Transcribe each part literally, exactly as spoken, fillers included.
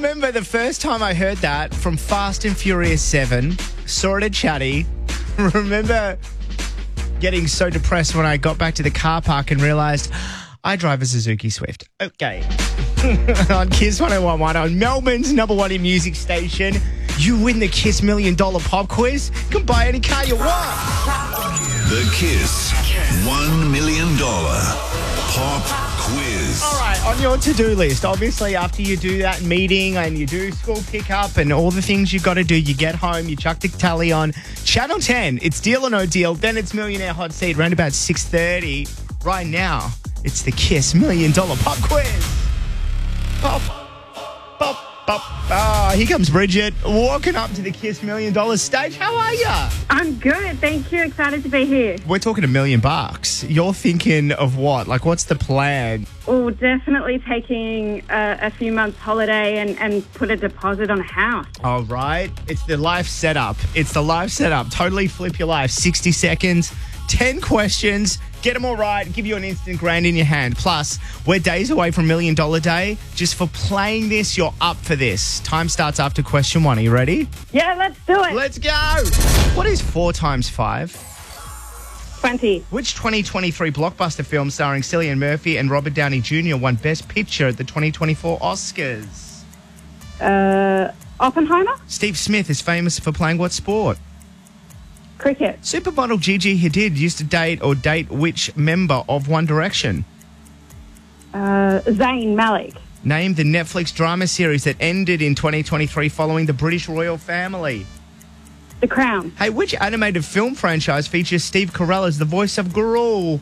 remember the first time I heard that from Fast and Furious seven, saw it at Chatty. Remember getting so depressed when I got back to the car park and realised I drive a Suzuki Swift. Okay. On Kiss one oh one point one, on Melbourne's number one in music station, you win the Kiss Million Dollar Pop Quiz. You can buy any car you want. The Kiss one million dollars Pop Quiz. All right, on your to-do list, obviously after you do that meeting and you do school pickup and all the things you've got to do, you get home, you chuck the tally on. Channel ten, it's Deal or No Deal, then it's Millionaire Hot Seat, around about six thirty. Right now, it's the Kiss Million Dollar Pop Quiz. Pop, pop, pop. Ah, here comes Bridget, walking up to the Kiss Million Dollar stage. How are you? I'm good, thank you. Excited to be here. We're talking a million bucks. You're thinking of what? Like, what's the plan? Oh, definitely taking a, a few months holiday and, and put a deposit on a house. All right. It's the life setup. It's the life setup. Totally flip your life. sixty seconds, ten questions. Get them all right, give you an instant grand in your hand. Plus, we're days away from Million Dollar Day. Just for playing this, you're up for this. Time starts after question one. Are you ready? Yeah, let's do it. Let's go. What is four times five? twenty. Which twenty twenty-three blockbuster film starring Cillian Murphy and Robert Downey Junior won Best Picture at the twenty twenty-four Oscars? Uh, Oppenheimer? Steve Smith is famous for playing what sport? Cricket. Supermodel Gigi Hadid used to date or date which member of One Direction? Uh, Zayn Malik. Name the Netflix drama series that ended in twenty twenty-three following the British royal family. The Crown. Hey, which animated film franchise features Steve Carell as the voice of Gru?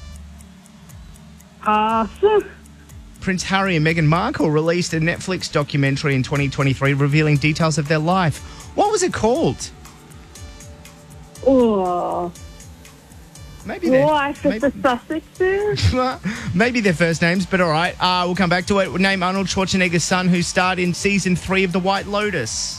Pass. Prince Harry and Meghan Markle released a Netflix documentary in twenty twenty-three revealing details of their life. What was it called? Oh. Maybe they're, Life of maybe, the Sussexes. maybe their first names, but all right. Uh, we'll come back to it. Name Arnold Schwarzenegger's son who starred in season three of The White Lotus.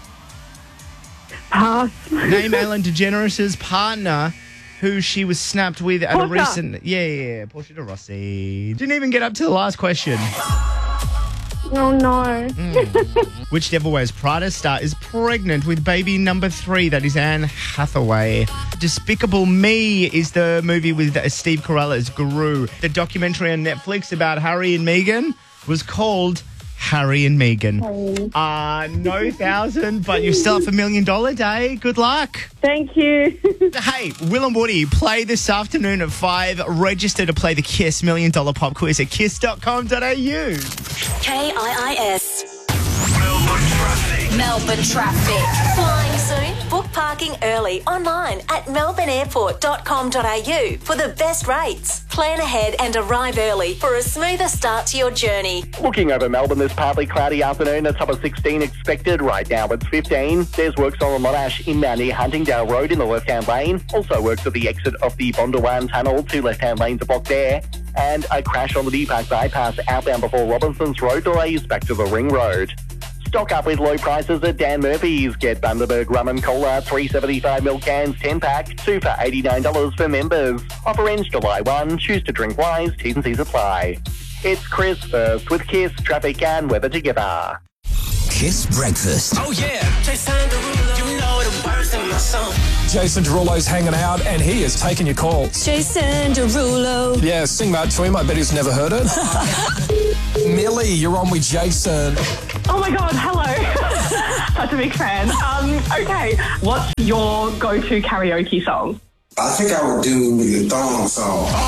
Pass. Name Ellen DeGeneres' partner who she was snapped with at Portia. a recent... Yeah, yeah, yeah, Portia de Rossi. Didn't even get up to the last question. Oh, no. Mm. Which Devil Wears Prada star is pregnant with baby number three? That is Anne Hathaway. Despicable Me is the movie with uh, Steve Carell as Gru. The documentary on Netflix about Harry and Meghan was called Harry and Meghan. Ah, uh, no thousand, but you're still up for Million Dollar Day. Good luck. Thank you. Hey, Will and Woody, play this afternoon at five. Register to play the Kiss Million Dollar Pop Quiz at kiss dot com dot a u. K I I S. Melbourne traffic. Melbourne traffic. Flying soon? Book parking early online at melbourne airport dot com dot a u for the best rates. Plan ahead and arrive early for a smoother start to your journey. Looking over Melbourne this partly cloudy afternoon, a top of sixteen expected. Right now it's fifteen. There's works on the Monash inbound near Huntingdale Road in the left-hand lane. Also works at the exit of the Bondawan Tunnel. Two left-hand lanes are blocked there. And a crash on the D-Park bypass outbound before Robinson's Road. Delays back to the Ring Road. Stock up with low prices at Dan Murphy's. Get Bundaberg Rum and Cola, three seventy-five mil cans, ten pack, two for eighty-nine dollars for members. Offer ends July first. Choose to drink wise. T's and C's apply. It's Chris first with Kiss, traffic and weather together. Kiss Breakfast. Oh yeah, Jason Derulo, you know the words in my song. Jason Derulo's hanging out and he is taking your call. Jason Derulo. Yeah, sing that to him. I bet he's never heard it. Millie, you're on with Jason. Oh my God, hello. Such a big fan. Um, okay, what's your go-to karaoke song? I think I would do the thong song.